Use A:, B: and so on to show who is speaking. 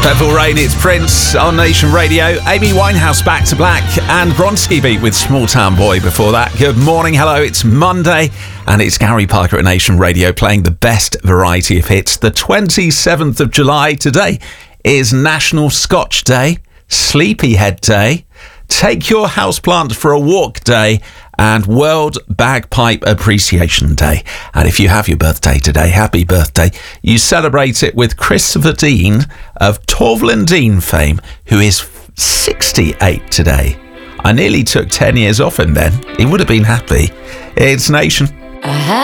A: Purple Rain, it's Prince on Nation Radio. Amy Winehouse back to black, and Bronski beat with Small Town Boy before that. Good morning, hello, it's Monday, and it's Gary Parker at Nation Radio playing the best variety of hits. The 27th of July today is National Scotch Day, Sleepyhead Day, Take Your Houseplant for a Walk Day, and World Bagpipe Appreciation Day. And if you have your birthday today, happy birthday. You celebrate it with Christopher Dean of Torvald Dean fame, who is 68 today. I nearly took 10 years off him then. He would have been happy. It's Nation.